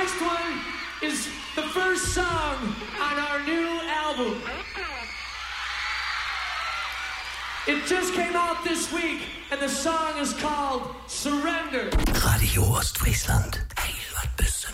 next one is the first song on our new album. It just came out this week, and the song is called Surrender. Radio Ostfriesland. Heilat